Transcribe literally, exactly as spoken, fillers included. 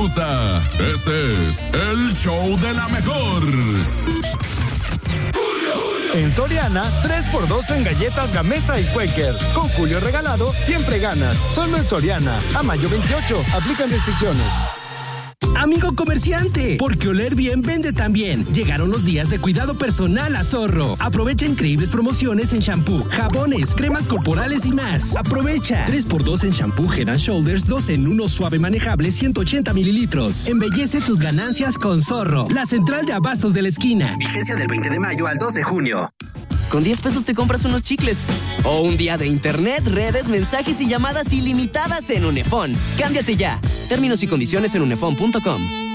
pausa. Este es el show de la mejor. En Soriana, tres por dos en galletas Gamesa y Quaker. Con Julio regalado, siempre ganas. Solo en Soriana. A mayo veintiocho. Aplican restricciones. Amigo comerciante, porque oler bien vende también. Llegaron los días de cuidado personal a Zorro. Aprovecha increíbles promociones en shampoo, jabones, cremas corporales y más. Aprovecha. tres por dos en shampoo Head and Shoulders, dos en uno suave manejable, ciento ochenta mililitros. Embellece tus ganancias con Zorro. La central de abastos de la esquina. Vigencia del veinte de mayo al dos de junio. Con diez pesos te compras unos chicles. O un día de internet, redes, mensajes y llamadas ilimitadas en Unefón. Cámbiate ya. Términos y condiciones en unefón punto com.